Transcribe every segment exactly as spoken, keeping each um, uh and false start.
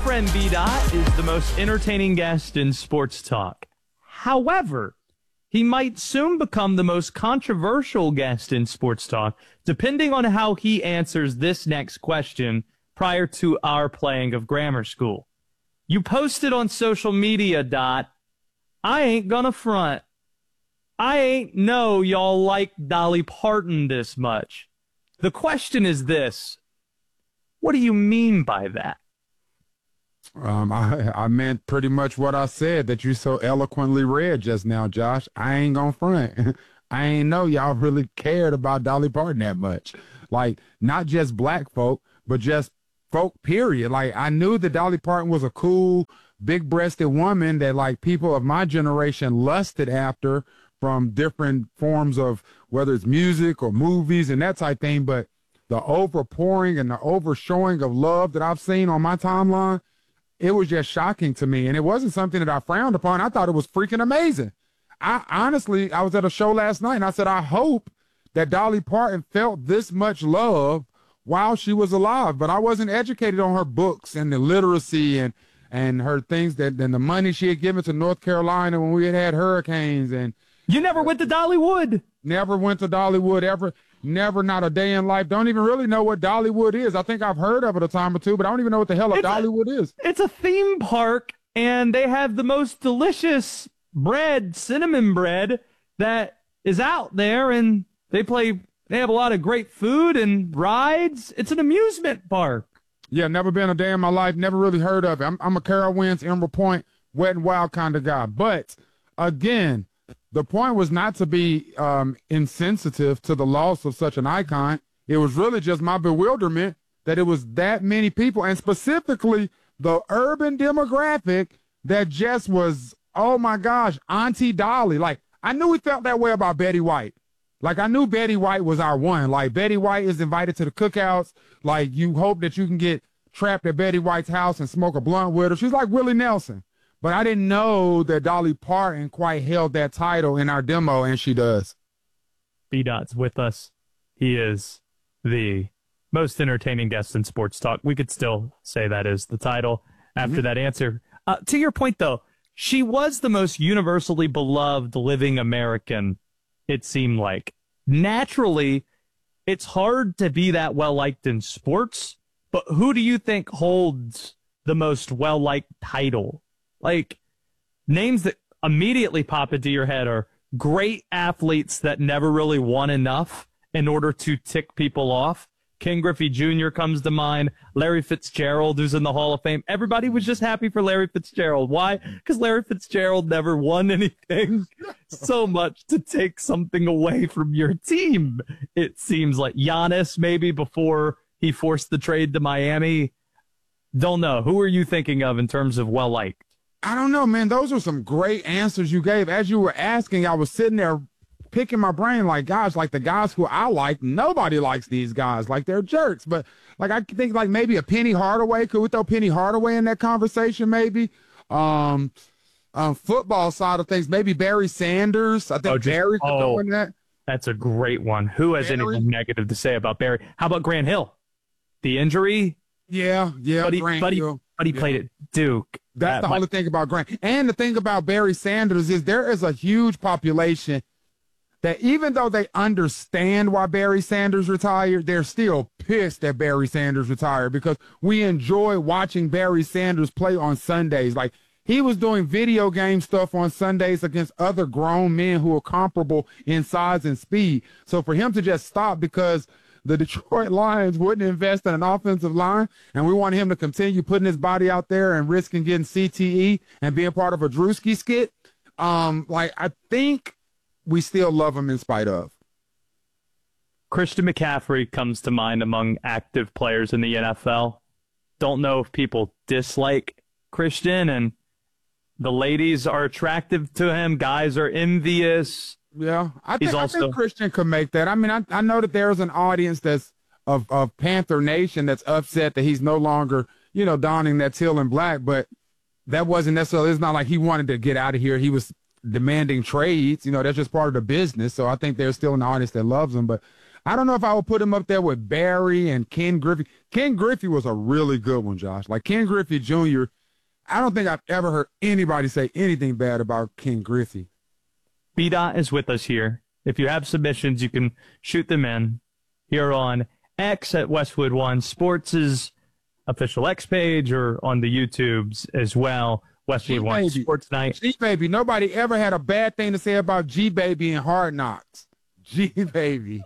friend B. Dot is the most entertaining guest in sports talk. However, he might soon become the most controversial guest in sports talk, depending on how he answers this next question prior to our playing of Grammar School. You posted on social media, Dot, I ain't gonna front. I ain't know y'all like Dolly Parton this much. The question is this. What do you mean by that? Um, I, I meant pretty much what I said that you so eloquently read just now, Josh. I ain't gonna front. I ain't know y'all really cared about Dolly Parton that much. Like, not just black folk, but just folk, period. Like, I knew that Dolly Parton was a cool, big-breasted woman that, like, people of my generation lusted after from different forms of, whether it's music or movies and that type thing. But the overpouring and the overshowing of love that I've seen on my timeline, it was just shocking to me. And it wasn't something that I frowned upon. I thought it was freaking amazing. I honestly, I was at a show last night and I said, I hope that Dolly Parton felt this much love while she was alive. But I wasn't educated on her books and the literacy and, and her things that, and the money she had given to North Carolina when we had had hurricanes. And you never went to Dollywood. Never went to Dollywood ever. Never, not a day in life. Don't even really know what Dollywood is. I think I've heard of it a time or two, but I don't even know what the hell a it's Dollywood a, is. It's a theme park, and they have the most delicious bread, cinnamon bread, that is out there, and they play, they have a lot of great food and rides. It's an amusement park. Yeah, never been a day in my life. Never really heard of it. I'm, I'm a Carowinds, Emerald Point, Wet and Wild kind of guy. But, again, the point was not to be um, insensitive to the loss of such an icon. It was really just my bewilderment that it was that many people, and specifically the urban demographic that just was, oh my gosh, Auntie Dolly. Like, I knew we felt that way about Betty White. Like, I knew Betty White was our one. Like, Betty White is invited to the cookouts. Like, you hope that you can get trapped at Betty White's house and smoke a blunt with her. She's like Willie Nelson. But I didn't know that Dolly Parton quite held that title in our demo, and she does. B-Dot's with us. He is the most entertaining guest in sports talk. We could still say that is the title after mm-hmm. that answer. Uh, to your point, though, she was the most universally beloved living American, it seemed like. Naturally, it's hard to be that well-liked in sports, but who do you think holds the most well-liked title? Like, names that immediately pop into your head are great athletes that never really won enough in order to tick people off. Ken Griffey Junior comes to mind. Larry Fitzgerald, who's in the Hall of Fame. Everybody was just happy for Larry Fitzgerald. Why? Because Larry Fitzgerald never won anything. So much to take something away from your team. It seems like Giannis, maybe before he forced the trade to Miami. Don't know. Who are you thinking of in terms of well-liked? I don't know, man. Those are some great answers you gave. As you were asking, I was sitting there picking my brain like, gosh, like the guys who I like, nobody likes these guys. Like, they're jerks. But, like, I think, like, maybe a Penny Hardaway. Could we throw Penny Hardaway in that conversation, maybe? Um, um, football side of things, maybe Barry Sanders. I think oh, just, Barry could oh, go in that. That's a great one. Who has Barry? anything negative to say about Barry? How about Grant Hill? The injury? Yeah, yeah, but he, Grant but he, Hill. But he yeah. played at Duke. That's that the only thing about Grant. And the thing about Barry Sanders is there is a huge population that even though they understand why Barry Sanders retired, they're still pissed that Barry Sanders retired because we enjoy watching Barry Sanders play on Sundays. Like, he was doing video game stuff on Sundays against other grown men who are comparable in size and speed. So for him to just stop because the Detroit Lions wouldn't invest in an offensive line, and we want him to continue putting his body out there and risking getting C T E and being part of a Drewski skit. Um, like, I think we still love him in spite of. Christian McCaffrey comes to mind among active players in the N F L. Don't know if people dislike Christian, and the ladies are attractive to him. Guys are envious. Yeah, I think, also, I think Christian could make that. I mean, I, I know that there's an audience that's of, of Panther Nation that's upset that he's no longer, you know, donning that teal and black, but that wasn't necessarily, it's not like he wanted to get out of here. He was demanding trades. You know, that's just part of the business. So I think there's still an audience that loves him. But I don't know if I would put him up there with Barry and Ken Griffey. Ken Griffey was a really good one, Josh. Like Ken Griffey Junior, I don't think I've ever heard anybody say anything bad about Ken Griffey. B-Dot is with us here. If you have submissions, you can shoot them in here on X at Westwood One Sports' official X page or on the YouTubes as well. Westwood One Sports Night. G-Baby. Nobody ever had a bad thing to say about G-Baby in Hard Knocks. G-Baby.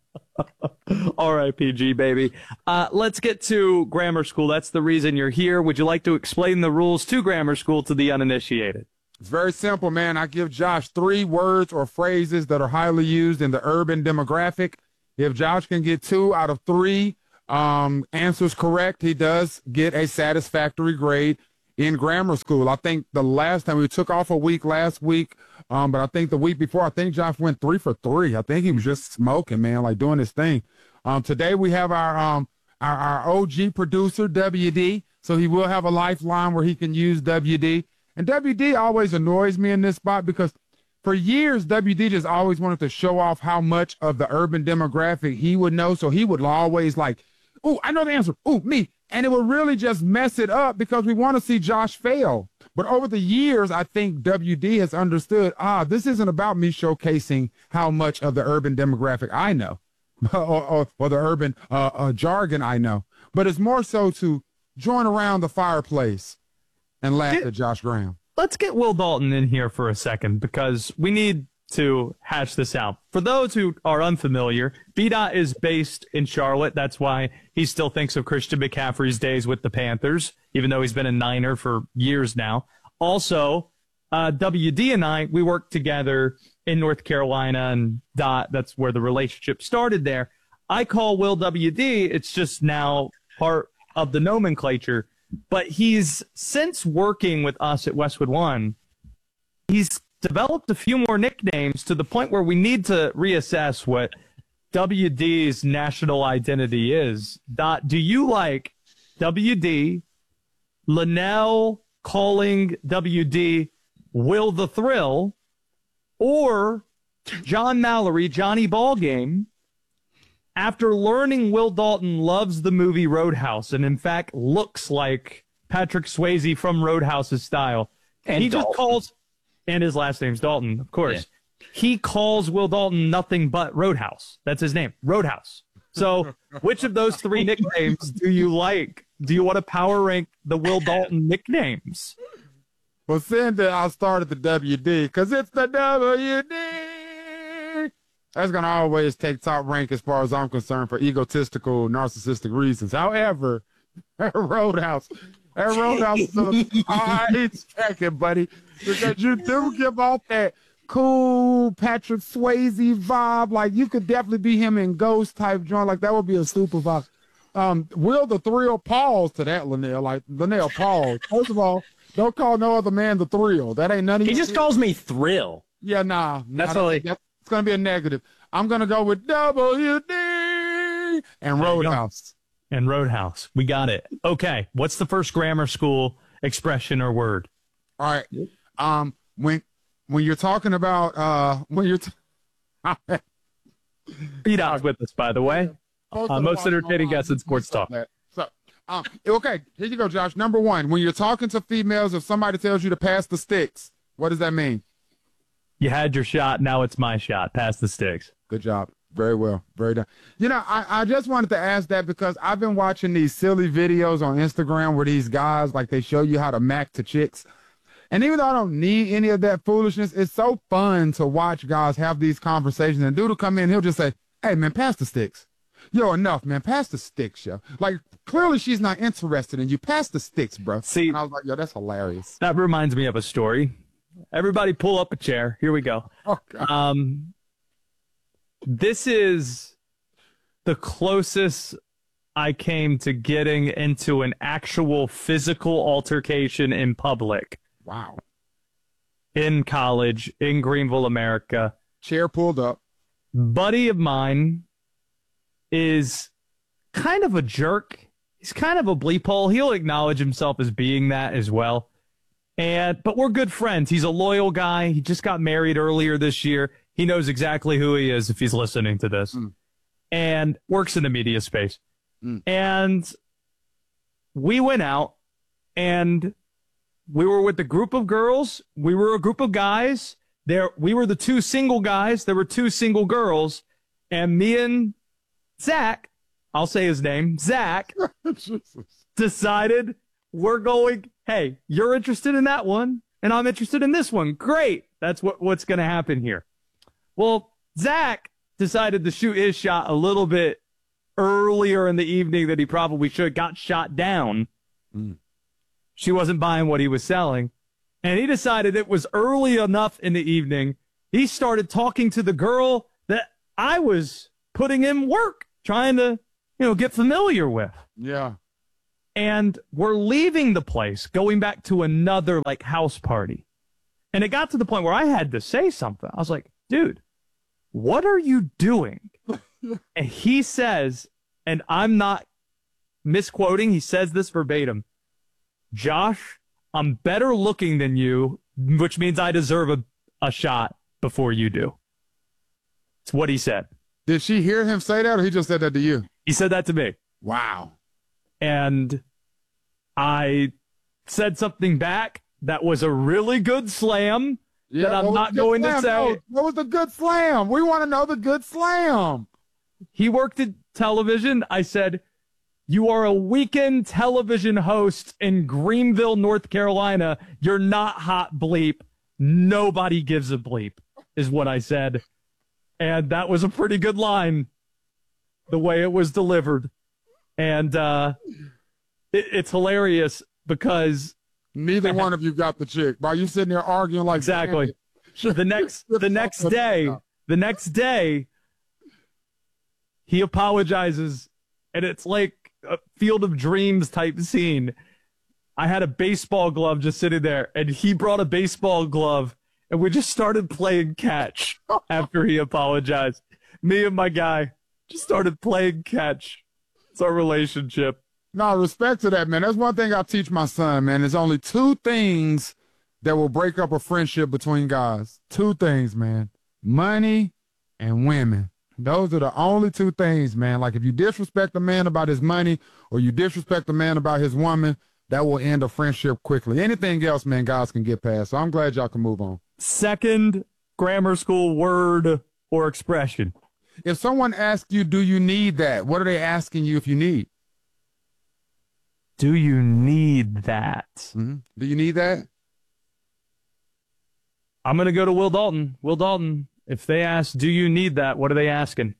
R I P G, baby. Uh, let's get to grammar school. That's the reason you're here. Would you like to explain the rules to grammar school to the uninitiated? It's very simple, man. I give Josh three words or phrases that are highly used in the urban demographic. If Josh can get two out of three um, answers correct, he does get a satisfactory grade in grammar school. I think the last time we took off a week last week, um, but I think the week before, I think Josh went three for three. I think he was just smoking, man, like doing his thing. Um, today we have our, um, our our O G producer, W D, so he will have a lifeline where he can use W D. And W D always annoys me in this spot because for years, W D just always wanted to show off how much of the urban demographic he would know. So he would always like, oh, I know the answer. Oh, me. And it would really just mess it up because we want to see Josh fail. But over the years, I think W D has understood, ah, this isn't about me showcasing how much of the urban demographic I know or, or, or the urban uh, uh, jargon I know. But it's more so to join around the fireplace and laugh Get, at Josh Graham. Let's get Will Dalton in here for a second because we need to hash this out. For those who are unfamiliar, B-Dot is based in Charlotte. That's why he still thinks of Christian McCaffrey's days with the Panthers, even though he's been a Niner for years now. Also, uh, W D and I, we worked together in North Carolina, and Dot, that's where the relationship started there. I call Will W D. It's just now part of the nomenclature. But he's, since working with us at Westwood One, he's developed a few more nicknames to the point where we need to reassess what W D's national identity is. Dot, do you like W D, Linnell calling W D Will the Thrill, or John Mallory, Johnny Ballgame, after learning Will Dalton loves the movie Roadhouse and, in fact, looks like Patrick Swayze from Roadhouse's style? And he Dalton. just calls, and his last name's Dalton, of course. Yeah. He calls Will Dalton nothing but Roadhouse. That's his name, Roadhouse. So which of those three nicknames do you like? Do you want to power rank the Will Dalton nicknames? Well, send it, I'll start at the W D because it's the W D. That's going to always take top rank as far as I'm concerned for egotistical, narcissistic reasons. However, that Roadhouse, that Roadhouse is a high second, buddy, because you do give off that cool Patrick Swayze vibe. Like, you could definitely be him in Ghost type joint. Like, that would be a super vibe. Um, Will the Thrill, pause to that, Linnell. Like, Linnell, pause. First of all, don't call no other man the Thrill. That ain't none of He just calls me Thrill. Yeah, nah. That's all. It's going to be a negative. I'm going to go with W D and Roadhouse. And Roadhouse. We got it. Okay. What's the first grammar school expression or word? All right. Um, when when you're talking about uh when you're t- B-Dot's with us, by the way. Uh, most entertaining guest in sports talk. So, um, okay, here you go, Josh. Number one, when you're talking to females, if somebody tells you to pass the sticks, what does that mean? You had your shot. Now it's my shot. Pass the sticks. Good job. Very well. Very done. You know, I, I just wanted to ask that because I've been watching these silly videos on Instagram where these guys, like, they show you how to mac to chicks. And even though I don't need any of that foolishness, it's so fun to watch guys have these conversations. And dude will come in, he'll just say, hey, man, pass the sticks. Yo, enough, man. Pass the sticks, yo. Like, clearly she's not interested in you. Pass the sticks, bro. See, and I was like, yo, that's hilarious. That reminds me of a story. Everybody pull up a chair. Here we go. Oh, God. Um, this is the closest I came to getting into an actual physical altercation in public. Wow. In college, in Greenville, America. Chair pulled up. Buddy of mine is kind of a jerk. He's kind of a bleep hole. He'll acknowledge himself as being that as well. And but we're good friends. He's a loyal guy. He just got married earlier this year. He knows exactly who he is if he's listening to this. Mm. and works in the media space. Mm. And we went out, and we were with a group of girls. We were a group of guys. There, we were the two single guys. There were two single girls, and me and Zach, I'll say his name, Zach, decided we're going, hey, you're interested in that one, and I'm interested in this one. Great. That's what, what's going to happen here. Well, Zach decided to shoot his shot a little bit earlier in the evening than he probably should. Got shot down. Mm. She wasn't buying what he was selling. And he decided it was early enough in the evening. He started talking to the girl that I was putting in work, trying to, you know, get familiar with. Yeah. And we're leaving the place, going back to another, like, house party. And it got to the point where I had to say something. I was like, dude, what are you doing? And he says, and I'm not misquoting, he says this verbatim, Josh, I'm better looking than you, which means I deserve a, a shot before you do. It's what he said. Did she hear him say that, or he just said that to you? He said that to me. Wow. And I said something back that was a really good slam Yeah, that I'm what was not the good going slam? to say. No, what was the good slam? We want to know the good slam. He worked at television. I said, you are a weekend television host in Greenville, North Carolina. You're not hot bleep. Nobody gives a bleep, is what I said. And that was a pretty good line, the way it was delivered. And uh, it, it's hilarious because neither one of you got the chick. While you sitting there arguing like exactly. The next the next day, the next day, he apologizes, and it's like a Field of Dreams type scene. I had a baseball glove just sitting there, and he brought a baseball glove, and we just started playing catch after he apologized. Me and my guy just started playing catch. It's our relationship. No, respect to that, man. That's one thing I teach my son, man. There's only two things that will break up a friendship between guys. Two things, man. Money and women. Those are the only two things, man. Like, if you disrespect a man about his money or you disrespect a man about his woman, that will end a friendship quickly. Anything else, man, guys can get past. So I'm glad y'all can move on. Second grammar school word or expression. If someone asks you, do you need that? What are they asking you if you need? Do you need that? Mm-hmm. Do you need that? I'm going to go to Will Dalton. Will Dalton, if they ask, do you need that? What are they asking?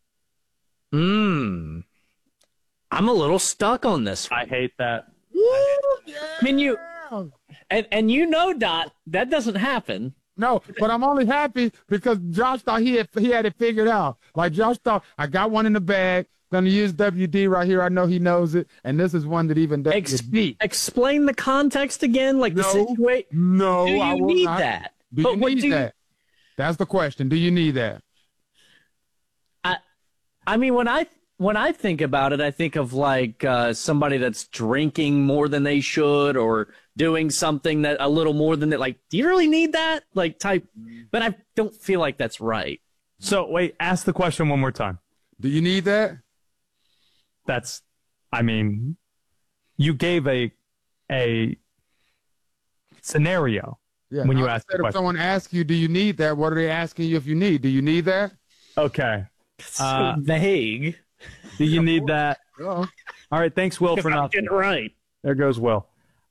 Hmm. I'm a little stuck on this one. I hate that. Can you, and, and you know, Dot, that doesn't happen. No, but I'm only happy because Josh thought he had, he had it figured out. Like, Josh thought, I got one in the bag. Gonna use W D right here. I know he knows it. And this is one that even W D. Ex- explain the context again, like no, the situation. No, do you I will need not. that? Do but you what need do that? you, That's the question. Do you need that? I, I mean, when I when I think about it, I think of like uh, somebody that's drinking more than they should, or doing something that a little more than that. Like, do you really need that? Like, type. But I don't feel like that's right. So wait, ask the question one more time. Do you need that? That's, I mean, you gave a a scenario Yeah, when no, you I asked the said if question. someone asks you, do you need that? What are they asking you if you need? Do you need that? Okay. It's Uh, so vague. Do you need that? Oh. All right. Thanks, Will, for not. Get it right. There goes Will.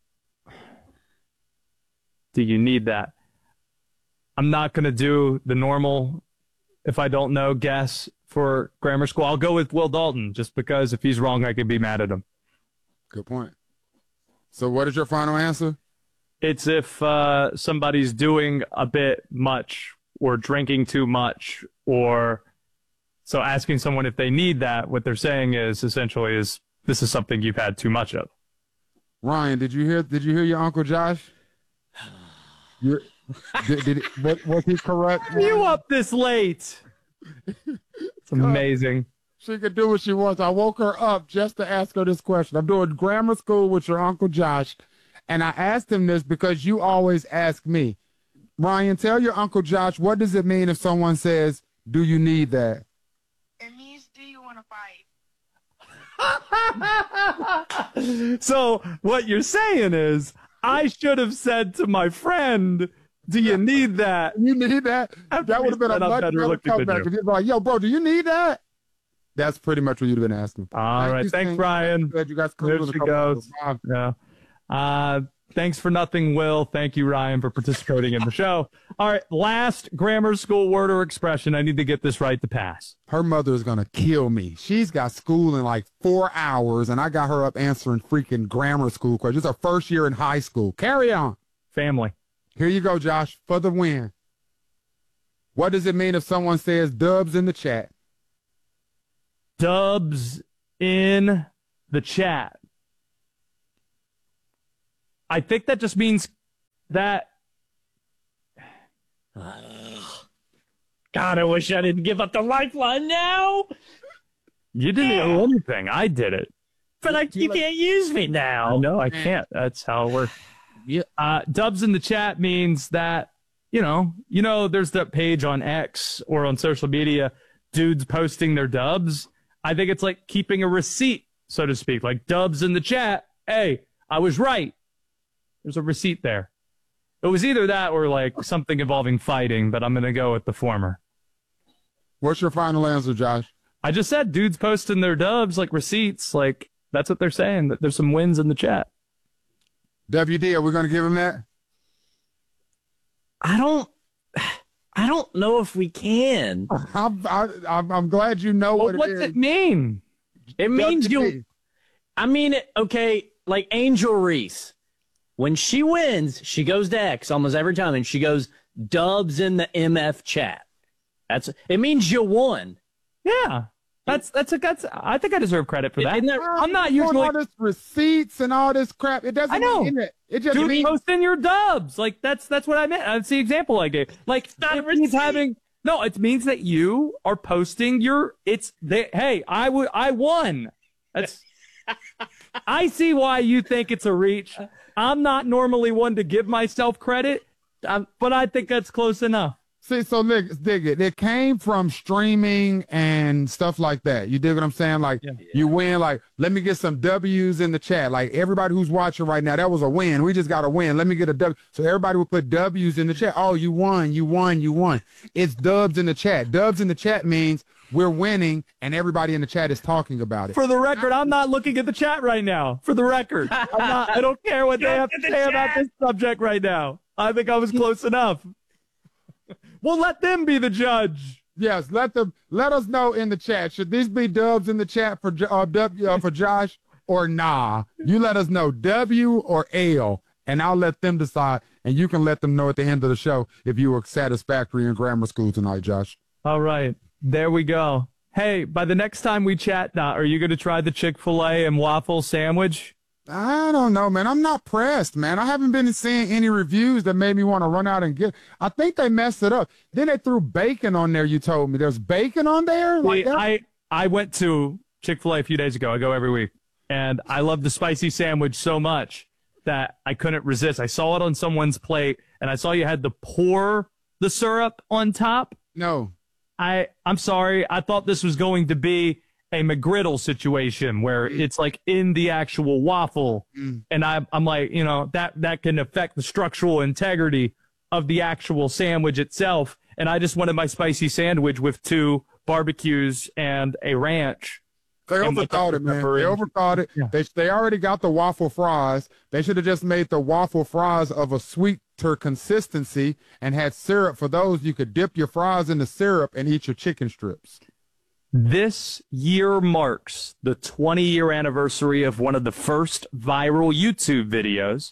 Do you need that? I'm not going to do the normal, if I don't know, guess for grammar school. I'll go with Will Dalton just because if he's wrong, I can be mad at him. Good point. So what is your final answer? It's if uh, somebody's doing a bit much or drinking too much, or so asking someone if they need that, what they're saying is essentially is this is something you've had too much of. Ryan, did you hear? Did you hear your Uncle Josh? You're, did, did it, was, was he correct? Are you up this late? It's amazing. She could do what she wants. I woke her up just to ask her this question. I'm doing grammar school with your Uncle Josh, and I asked him this because you always ask me. Ryan, tell your Uncle Josh, what does it mean if someone says, do you need that? It means, do you So what you're saying is I should have said to my friend, do you need that? You need that? After That would have been a we said I'm much better better looking than comeback. you. If you'd be like, yo, bro, do you need that? That's pretty much what you'd have been asking. All Thank right. you, Thanks, Sting. Ryan. Glad you guys There cool she goes. Yeah. Uh, thanks for nothing, Will. Thank you, Ryan, for participating in the show. All right. Last grammar school word or expression. I need to get this right to pass. Her mother is going to kill me. She's got school in like four hours, and I got her up answering freaking grammar school questions. It's her first year in high school. Carry on. Family. Here you go, Josh, for the win. What does it mean if someone says dubs in the chat? Dubs in the chat. I think that just means that. God, I wish I didn't give up the lifeline now. You didn't do anything. I did it. But I, you can't use me I now. know I can't. That's how it works. Yeah. Uh, dubs in the chat means that, you know, you know, there's that page on X or on social media, dudes posting their dubs. I think it's like keeping a receipt, so to speak, like dubs in the chat. Hey, I was right. There's a receipt there. It was either that or like something involving fighting, but I'm going to go with the former. What's your final answer, Josh? I just said dudes posting their dubs like receipts. Like that's what they're saying, that there's some wins in the chat. W D, are we going to give him that? I don't. I don't know if we can. I'm, I, I'm, I'm glad you know Well, what what's it is. it mean? It means W D. you. I mean, okay, like Angel Reese. When she wins, she goes to X almost every time, and she goes dubs in the M F chat. That's it means you won. Yeah. That's that's a that's I think I deserve credit for that. Isn't that- I'm not You want usually all this receipts and all this crap. It doesn't I know. mean it. It just dude means posting your dubs. Like that's that's what I meant. That's the example I gave. Like not it a means receipt. having no, it means that you are posting your it's they, hey, I would I won. That's I see why you think it's a reach. I'm not normally one to give myself credit, um, but I think that's close enough. See, so look, dig it. It came from streaming and stuff like that. You dig what I'm saying? Like, Yeah. you win, like, let me get some W's in the chat. Like, everybody who's watching right now, that was a win. We just got a win. Let me get a W. So everybody would put W's in the chat. Oh, you won, you won, you won. It's dubs in the chat. Dubs in the chat means we're winning and everybody in the chat is talking about it. For the record, I'm not looking at the chat right now. For the record, I'm not, I don't care what they have to say about this subject right now. I think I was close enough. We'll let them be the judge. Yes, let them let us know in the chat. Should these be dubs in the chat for Jo- uh, W uh, for Josh or nah? You let us know W or L, and I'll let them decide. And you can let them know at the end of the show if you were satisfactory in grammar school tonight, Josh. All right, there we go. Hey, by the next time we chat, now, are you going to try the Chick-fil-A and waffle sandwich? I don't know, man. I'm not pressed, man. I haven't been seeing any reviews that made me want to run out and get. I think they messed it up. Then they threw bacon on there. You told me there's bacon on there. Like See, that? I I went to Chick-fil-A a few days ago. I go every week, and I love the spicy sandwich so much that I couldn't resist. I saw it on someone's plate, and I saw you had to pour the syrup on top. No. I I'm sorry. I thought this was going to be a McGriddle situation where it's like in the actual waffle, Mm. and I I'm like, you know, that that can affect the structural integrity of the actual sandwich itself. And I just wanted my spicy sandwich with two barbecues and a ranch. They And with overthought the it, man. pepper They and- overthought it. Yeah. They they already got the waffle fries. They should have just made the waffle fries of a sweeter consistency and had syrup for those. You could dip your fries in the syrup and eat your chicken strips. This year marks the twenty year anniversary of one of the first viral YouTube videos.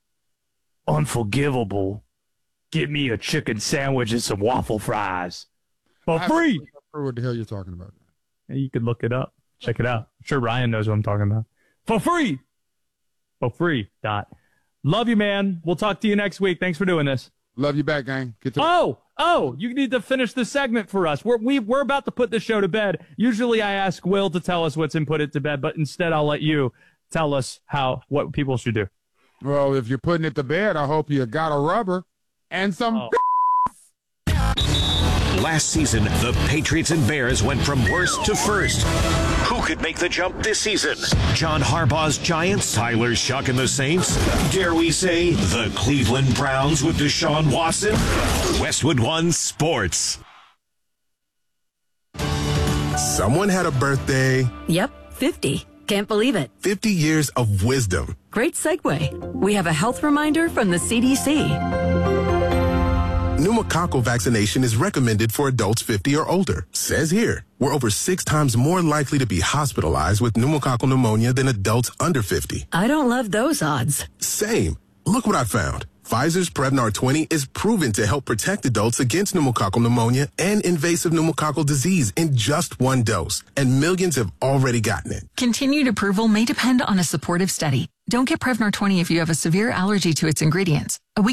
Unforgivable. Give me a chicken sandwich and some waffle fries. For I free. don't know what the hell you're talking about? You could look it up. Check it out. I'm sure Ryan knows what I'm talking about. For free. For free. Dot. Love you, man. We'll talk to you next week. Thanks for doing this. Love you back, gang. Get to Oh, oh, you need to finish the segment for us. We're, we, we're about to put the show to bed. Usually I ask Will to tell us what's in Put It to Bed, but instead I'll let you tell us how what people should do. Well, if you're putting it to bed, I hope you got a rubber and some. Oh. Last season, the Patriots and Bears went from worst to first. Who could make the jump this season? John Harbaugh's Giants, Tyler Shuck and the Saints? Dare we say the Cleveland Browns with Deshaun Watson? Westwood One Sports. Someone had a birthday. Yep, fifty. Can't believe it. fifty years of wisdom. Great segue. We have a health reminder from the C D C. Pneumococcal vaccination is recommended for adults fifty or older. Says here, we're over six times more likely to be hospitalized with pneumococcal pneumonia than adults under fifty. I don't love those odds. Same. Look what I found. Pfizer's Prevnar twenty is proven to help protect adults against pneumococcal pneumonia and invasive pneumococcal disease in just one dose. And millions have already gotten it. Continued approval may depend on a supportive study. Don't get Prevnar twenty if you have a severe allergy to its ingredients. A week